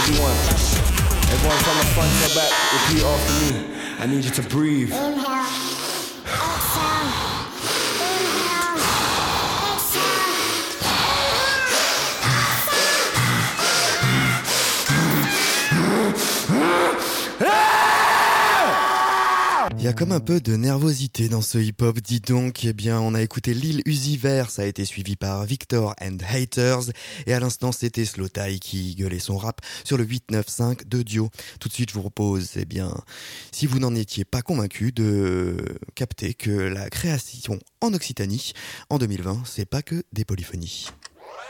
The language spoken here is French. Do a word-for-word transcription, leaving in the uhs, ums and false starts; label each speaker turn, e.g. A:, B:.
A: Everyone, everyone from the front to the back, repeat after me. I need you to breathe.
B: Inhale, exhale, inhale,
C: Il y a comme un peu de nervosité dans ce hip-hop, dis donc. Eh bien, on a écouté Lil Uzi Vert, ça a été suivi par Victor and Haters. Et à l'instant, c'était Slowthai qui gueulait son rap sur le huit neuf cinq de Dio. Tout de suite, je vous propose, eh bien, si vous n'en étiez pas convaincu, de capter que la création en Occitanie, en deux mille vingt, c'est pas que des polyphonies.